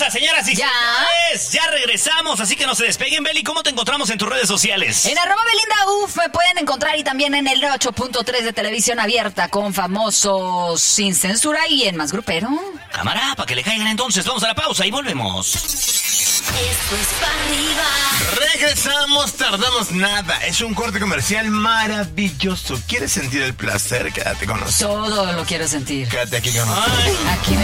pausa, señoras y señores. Ya regresamos, así que no se despeguen. Beli, ¿cómo te encontramos en tus redes sociales? En @BelindaUf me pueden encontrar y también en el 8.3 de Televisión Abierta con Famosos Sin Censura y en Más Grupero. Cámara, para que le caigan entonces. Vamos a la pausa y volvemos. Esto es para arriba. Regresamos, tardamos nada. Es un corte comercial maravilloso. ¿Quieres sentir el placer? Quédate con nosotros. Todo lo quiero sentir. Quédate aquí con nosotros. Aquí me